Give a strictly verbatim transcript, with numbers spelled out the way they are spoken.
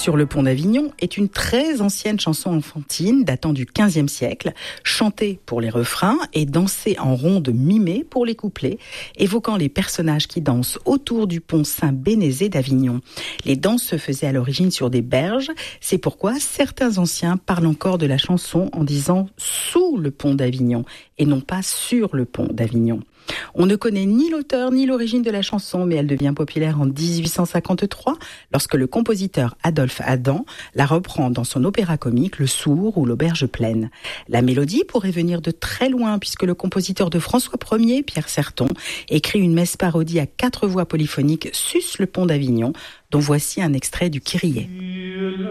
Sur le pont d'Avignon est une très ancienne chanson enfantine datant du quinzième siècle, chantée pour les refrains et dansée en ronde mimée pour les couplets, évoquant les personnages qui dansent autour du pont Saint-Bénézé d'Avignon. Les danses se faisaient à l'origine sur des berges, c'est pourquoi certains anciens parlent encore de la chanson en disant « sous le pont d'Avignon » et non pas « sur le pont d'Avignon ». On ne connaît ni l'auteur ni l'origine de la chanson, mais elle devient populaire en dix-huit cent cinquante-trois lorsque le compositeur Adolphe Adam la reprend dans son opéra comique Le Sourd ou l'Auberge pleine. La mélodie pourrait venir de très loin puisque le compositeur de François Ier, Pierre Certon, écrit une messe parodie à quatre voix polyphoniques Sus le pont d'Avignon, dont voici un extrait du Kyrie.